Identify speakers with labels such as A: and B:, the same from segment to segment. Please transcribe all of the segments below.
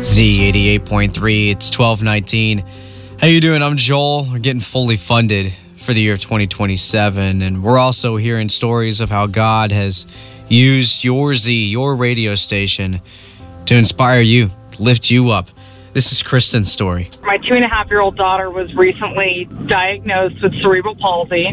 A: Z88.3, it's 12:19. How you doing? I'm Joel. We're getting fully funded for the year of 2027, and we're also hearing stories of how God has used your radio station, to inspire you, lift you up. This is Kristen's story.
B: My 2.5-year-old daughter was recently diagnosed with cerebral palsy,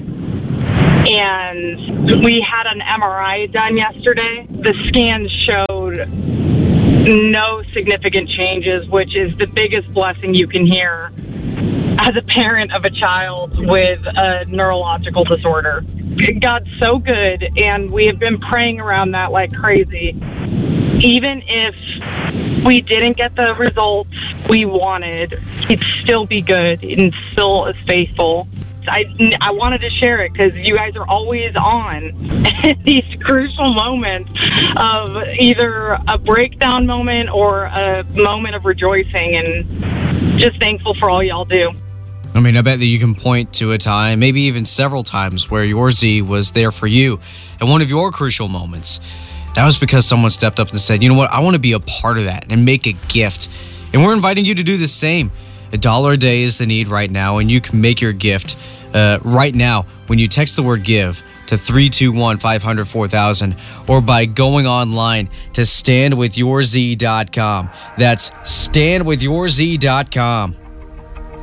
B: and we had an MRI done yesterday. The scans showed no significant changes, which is the biggest blessing you can hear as a parent of a child with a neurological disorder. God's so good, and we have been praying around that like crazy. Even if we didn't get the results we wanted, he'd still be good and still is faithful. I wanted to share it because you guys are always on these crucial moments of either a breakdown moment or a moment of rejoicing, and just thankful for all y'all do.
A: I mean, I bet that you can point to a time, maybe even several times, where your Z was there for you at one of your crucial moments. That was because someone stepped up and said, you know what, I want to be a part of that and make a gift. And we're inviting you to do the same. $1 a day is the need right now, and you can make your gift right now when you text the word GIVE to 321-500-4000 or by going online to standwithyourz.com. That's standwithyourz.com.